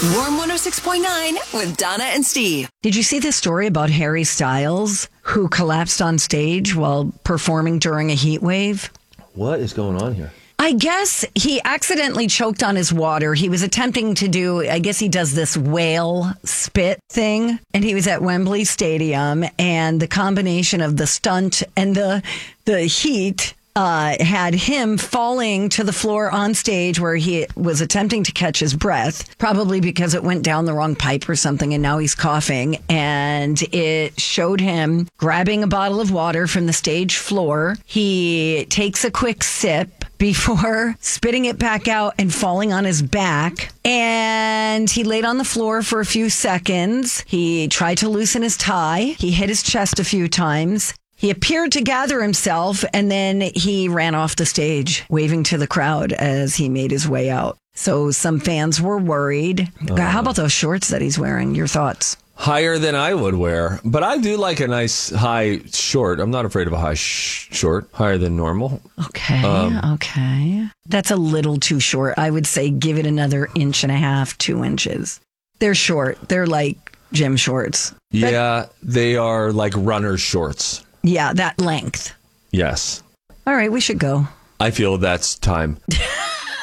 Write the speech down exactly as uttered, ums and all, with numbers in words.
Warm one oh six point nine with Donna and Steve. Did you see this story about Harry Styles, who collapsed on stage while performing during a heat wave? What is going on here? I guess he accidentally choked on his water. He was attempting to do, I guess he does this whale spit thing. And he was at Wembley Stadium. And the combination of the stunt and the the heat uh, had him falling to the floor on stage where he was attempting to catch his breath, probably because it went down the wrong pipe or something. And now he's coughing. And it showed him grabbing a bottle of water from the stage floor. He takes a quick sip before spitting it back out and falling on his back. And he laid on the floor for a few seconds. He tried to loosen his tie. He hit his chest a few times. He appeared to gather himself, and then he ran off the stage, waving to the crowd as he made his way out. So some fans were worried. Uh, How about those shorts that he's wearing? Your thoughts? Higher than I would wear, but I do like a nice high short. I'm not afraid of a high sh- short, higher than normal. Okay, Um, okay. That's a little too short. I would say give it another inch and a half, two inches. They're short. They're like gym shorts. Yeah, they are like runner shorts. Yeah, that length. Yes. All right, we should go. I feel that's time.